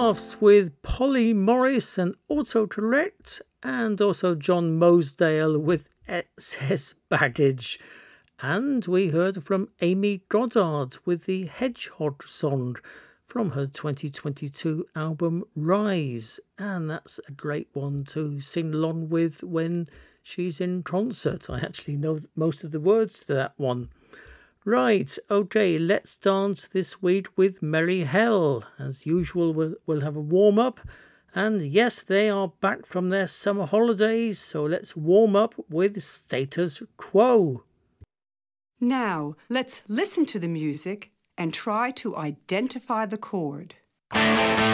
Laughs with Polly Morris and Auto Correct, and also John Mosdale with Excess Baggage. And we heard from Amy Goddard with the Hedgehog song from her 2022 album Rise. And that's a great one to sing along with when she's in concert. I actually know most of the words to that one. Right, okay, let's dance this week with Merry Hell. As usual, we'll have a warm-up. And yes, they are back from their summer holidays, so let's warm up with Status Quo. Now, let's listen to the music and try to identify the chord.